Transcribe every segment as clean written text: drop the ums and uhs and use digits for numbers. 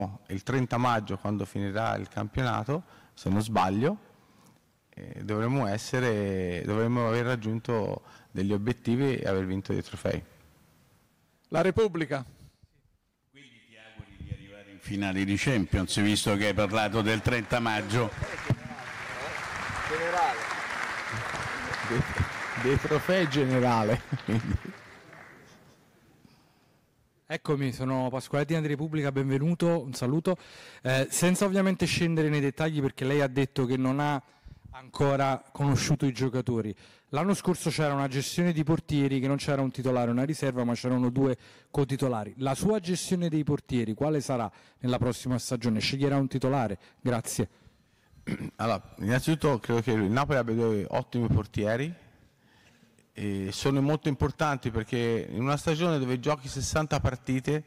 il 30 maggio, quando finirà il campionato, se non sbaglio, dovremmo aver raggiunto degli obiettivi e aver vinto dei trofei. La Repubblica. Quindi ti auguri di arrivare in finale di Champions, visto che hai parlato del 30 maggio. Generale. Dei trofei generale. Eccomi, sono Pasqualetti di Repubblica, benvenuto, un saluto. Senza ovviamente scendere nei dettagli, perché lei ha detto che non ha ancora conosciuto i giocatori. L'anno scorso c'era una gestione di portieri che non c'era un titolare e una riserva, ma c'erano 2 cotitolari. La sua gestione dei portieri quale sarà nella prossima stagione? Sceglierà un titolare? Grazie. Allora, innanzitutto credo che il Napoli abbia 2 ottimi portieri e sono molto importanti, perché in una stagione dove giochi 60 partite,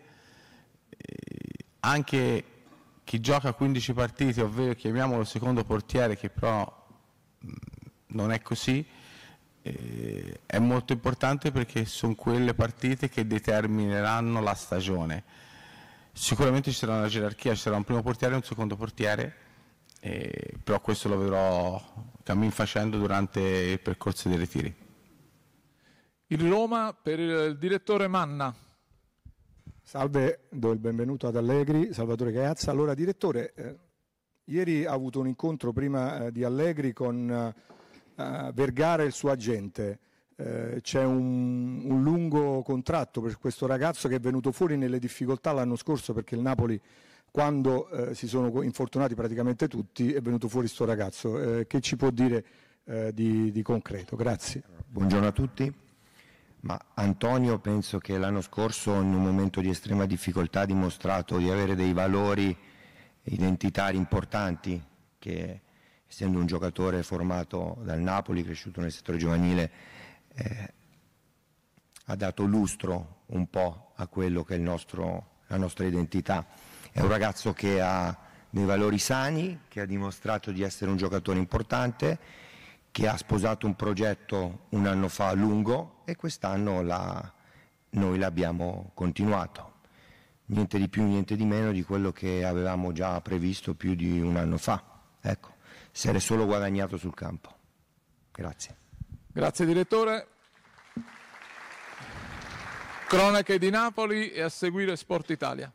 anche chi gioca 15 partite, ovvero chiamiamolo secondo portiere, che però non è così, è molto importante, perché sono quelle partite che determineranno la stagione. Sicuramente ci sarà una gerarchia, ci sarà un primo portiere e un secondo portiere, però questo lo vedrò cammin facendo durante il percorso dei ritiri. Il Roma per il direttore Manna. Salve, do il benvenuto ad Allegri, Salvatore Caiazza. Allora, direttore, ieri ha avuto un incontro prima di Allegri con Vergara e il suo agente. C'è un lungo contratto per questo ragazzo che è venuto fuori nelle difficoltà l'anno scorso, perché il Napoli, quando si sono infortunati praticamente tutti, è venuto fuori sto ragazzo. Che ci può dire di concreto? Grazie. Buongiorno a tutti. Ma Antonio penso che l'anno scorso, in un momento di estrema difficoltà, ha dimostrato di avere dei valori identitari importanti, che essendo un giocatore formato dal Napoli, cresciuto nel settore giovanile, ha dato lustro un po' a quello che è la nostra identità. È un ragazzo che ha dei valori sani, che ha dimostrato di essere un giocatore importante, che ha sposato un progetto un anno fa lungo, e quest'anno noi l'abbiamo continuato. Niente di più, niente di meno di quello che avevamo già previsto più di un anno fa. Ecco, si è solo guadagnato sul campo. Grazie. Grazie direttore. Cronache di Napoli e a seguire Sport Italia.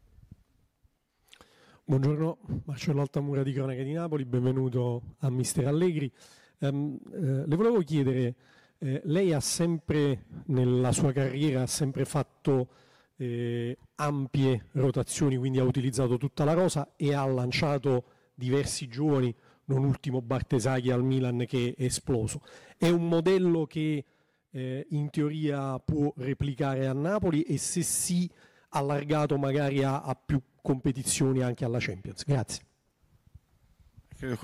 Buongiorno, Marcello Altamura di Cronache di Napoli, benvenuto a Mister Allegri. Le volevo chiedere, lei ha sempre, nella sua carriera, ha sempre fatto ampie rotazioni, quindi ha utilizzato tutta la rosa e ha lanciato diversi giovani, non ultimo Bartesaghi al Milan, che è esploso. È un modello che in teoria può replicare a Napoli, e se sì, allargato magari a più competizioni anche alla Champions? Grazie. Credo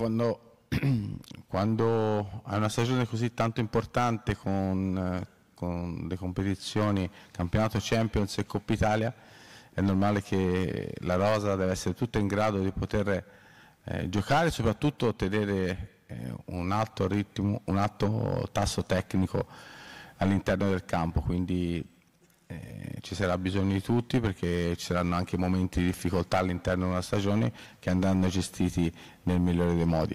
quando hai una stagione così tanto importante con le competizioni campionato Champions e Coppa Italia, è normale che la rosa deve essere tutta in grado di poter giocare e soprattutto ottenere un alto ritmo, un alto tasso tecnico all'interno del campo, quindi ci sarà bisogno di tutti, perché ci saranno anche momenti di difficoltà all'interno di una stagione che andranno gestiti nel migliore dei modi.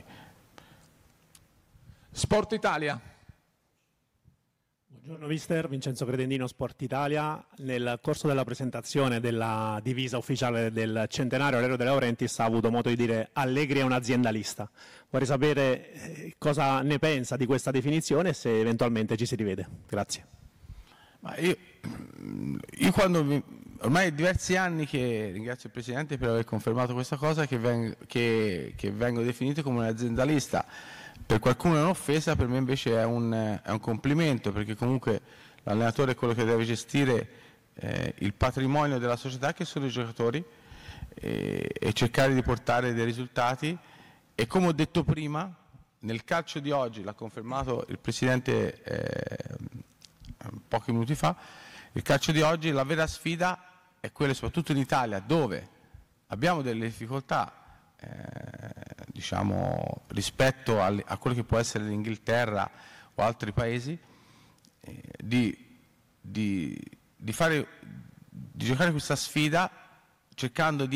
Sport Italia. Buongiorno mister, Vincenzo Credendino, Sport Italia. Nel corso della presentazione della divisa ufficiale del centenario Aurelio De Laurentiis ha avuto modo di dire: Allegri è un aziendalista. Vorrei sapere cosa ne pensa di questa definizione e se eventualmente ci si rivede. Grazie. Ma io ormai diversi anni che ringrazio il Presidente per aver confermato questa cosa, che vengo definito come un aziendalista. Per qualcuno è un'offesa, per me invece è un complimento, perché comunque l'allenatore è quello che deve gestire il patrimonio della società, che sono i giocatori, e cercare di portare dei risultati. E come ho detto prima, nel calcio di oggi, l'ha confermato il Presidente pochi minuti fa, il calcio di oggi, la vera sfida è quella, soprattutto in Italia, dove abbiamo delle difficoltà diciamo rispetto a quello che può essere l'Inghilterra o altri paesi, di giocare questa sfida cercando di